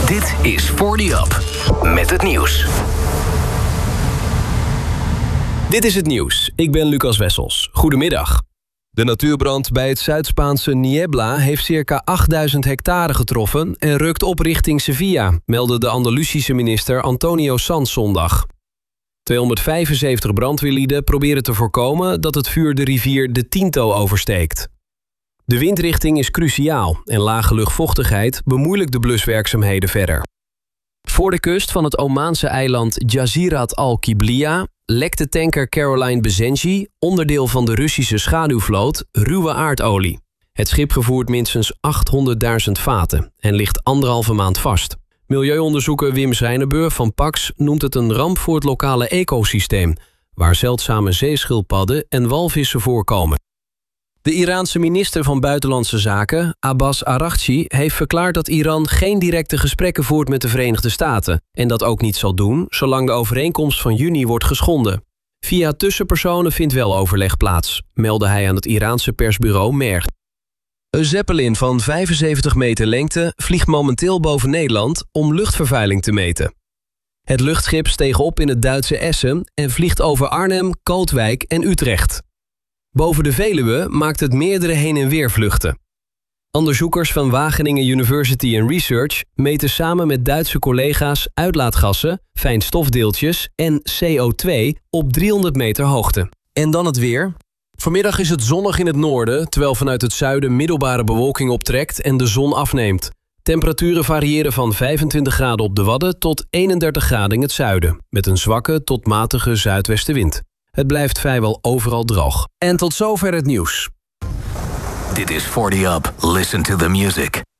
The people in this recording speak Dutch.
Dit is 40 Up met het nieuws. Dit is het nieuws. Ik ben Lucas Wessels. Goedemiddag. De natuurbrand bij het Zuid-Spaanse Niebla heeft circa 8000 hectare getroffen en rukt op richting Sevilla, meldde de Andalusische minister Antonio Sanz zondag. 275 brandweerlieden proberen te voorkomen dat het vuur de rivier de Tinto oversteekt. De windrichting is cruciaal en lage luchtvochtigheid bemoeilijkt de bluswerkzaamheden verder. Voor de kust van het Omaanse eiland Jazirat al-Qiblia lekt de tanker Caroline Bezenji, onderdeel van de Russische schaduwvloot, ruwe aardolie. Het schip vervoert minstens 800.000 vaten en ligt 1,5 maand vast. Milieuonderzoeker Wim Zrijnenburg van Pax noemt het een ramp voor het lokale ecosysteem, waar zeldzame zeeschildpadden en walvissen voorkomen. De Iraanse minister van Buitenlandse Zaken, Abbas Araghchi, heeft verklaard dat Iran geen directe gesprekken voert met de Verenigde Staten en dat ook niet zal doen zolang de overeenkomst van juni wordt geschonden. Via tussenpersonen vindt wel overleg plaats, meldde hij aan het Iraanse persbureau MER. Een Zeppelin van 75 meter lengte vliegt momenteel boven Nederland om luchtvervuiling te meten. Het luchtschip steeg op in het Duitse Essen en vliegt over Arnhem, Kootwijk en Utrecht. Boven de Veluwe maakt het meerdere heen- en weervluchten. Onderzoekers van Wageningen University and Research meten samen met Duitse collega's uitlaatgassen, fijnstofdeeltjes en CO2 op 300 meter hoogte. En dan het weer. Vanmiddag is het zonnig in het noorden, terwijl vanuit het zuiden middelbare bewolking optrekt en de zon afneemt. Temperaturen variëren van 25 graden op de Wadden tot 31 graden in het zuiden, met een zwakke tot matige zuidwestenwind. Het blijft vrijwel overal droog. En tot zover het nieuws. Dit is 40 Up. Listen to the music.